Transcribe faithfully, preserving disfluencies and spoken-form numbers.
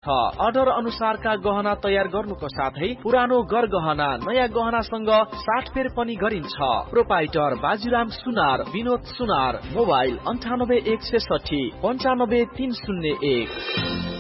Order अनुसारका गहना तयार गर्नुको साथै पुरानो गरगहना नयाँ गहनासँग साटफेर पनि गरिन्छ। प्रोपाइटर बाजीराम सुनार, विनोद सुनार। मोबाइल अन्ठानब्बे एक सय साठी पन्चानब्बे तीन शून्य एक।